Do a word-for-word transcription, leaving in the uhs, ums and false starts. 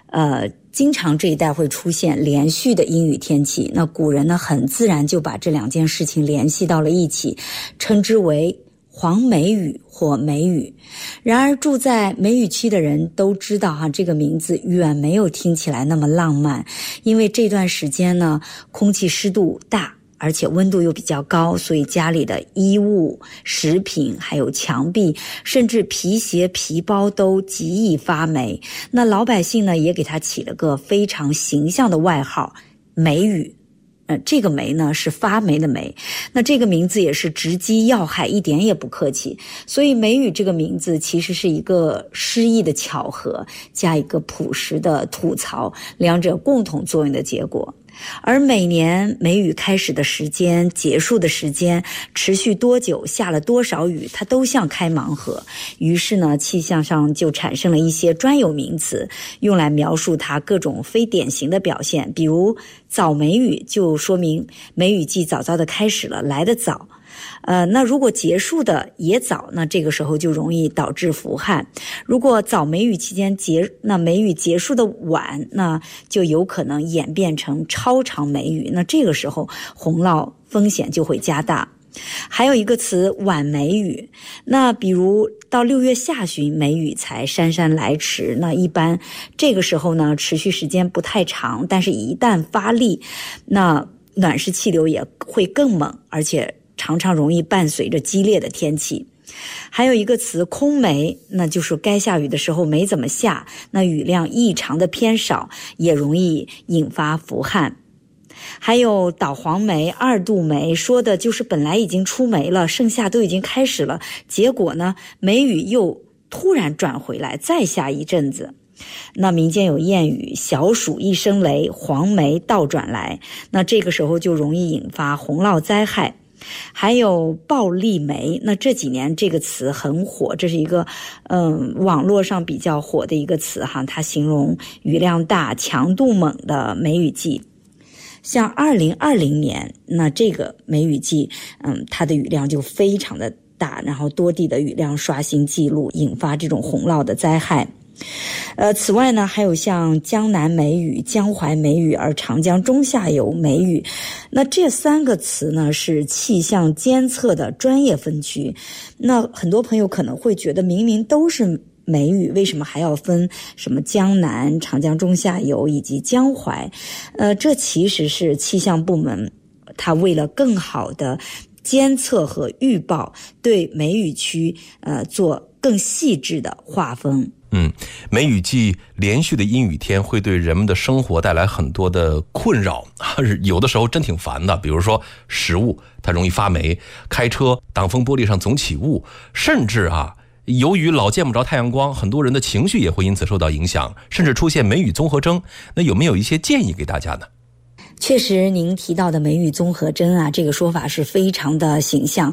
呃，经常这一带会出现连续的阴雨天气。那古人呢，很自然就把这两件事情联系到了一起，称之为黄梅雨或梅雨。然而住在梅雨区的人都知道哈、啊，这个名字远没有听起来那么浪漫，因为这段时间呢，空气湿度大，而且温度又比较高，所以家里的衣物、食品还有墙壁甚至皮鞋皮包都极易发霉。那老百姓呢也给它起了个非常形象的外号，霉雨。呃，这个霉呢是发霉的霉，那这个名字也是直击要害，一点也不客气。所以梅雨这个名字其实是一个诗意的巧合，加一个朴实的吐槽，两者共同作用的结果。而每年梅雨开始的时间、结束的时间、持续多久、下了多少雨，它都像开盲盒。于是呢，气象上就产生了一些专有名词，用来描述它各种非典型的表现。比如早梅雨，就说明梅雨季早早的开始了，来得早。呃，那如果结束的也早，那这个时候就容易导致伏旱。如果早梅雨期间结，那梅雨结束的晚，那就有可能演变成超长梅雨，那这个时候洪涝风险就会加大。还有一个词晚梅雨，那比如到六月下旬梅雨才姗姗来迟，那一般这个时候呢持续时间不太长，但是一旦发力，那暖湿气流也会更猛，而且常常容易伴随着激烈的天气。还有一个词空梅，那就是该下雨的时候没怎么下，那雨量异常的偏少，也容易引发伏旱。还有倒黄梅、二度梅，说的就是本来已经出梅了，盛夏都已经开始了，结果呢梅雨又突然转回来，再下一阵子。那民间有谚语，小暑一声雷，黄梅倒转来，那这个时候就容易引发洪涝灾害。还有暴戾梅，那这几年这个词很火，这是一个嗯网络上比较火的一个词哈，它形容雨量大、强度猛的梅雨季。像二零二零年，那这个梅雨季，嗯，它的雨量就非常的大，然后多地的雨量刷新记录，引发这种洪涝的灾害。呃，此外呢，还有像江南梅雨、江淮梅雨，而长江中下游梅雨。那这三个词呢，是气象监测的专业分区。那很多朋友可能会觉得，明明都是梅雨，为什么还要分什么江南、长江中下游以及江淮？呃，这其实是气象部门它为了更好的监测和预报，对梅雨区呃做更细致的划分。 嗯，梅雨季连续的阴雨天会对人们的生活带来很多的困扰，有的时候真挺烦的。比如说食物它容易发霉，开车挡风玻璃上总起雾，甚至啊由于老见不着太阳光，很多人的情绪也会因此受到影响，甚至出现梅雨综合征。那有没有一些建议给大家呢？ 确实您提到的梅雨综合征啊，这个说法是非常的形象。